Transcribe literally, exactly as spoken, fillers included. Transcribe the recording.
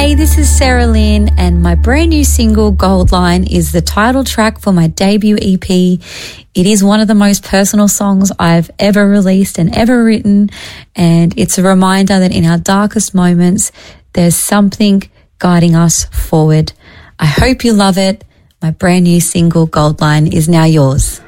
Hey, this is Sarah Lynn, and my brand new single, Gold Line, is the title track for my debut E P. It is one of the most personal songs I've ever released and ever written, and it's a reminder that in our darkest moments, there's something guiding us forward. I hope you love it. My brand new single, Gold Line, is now yours.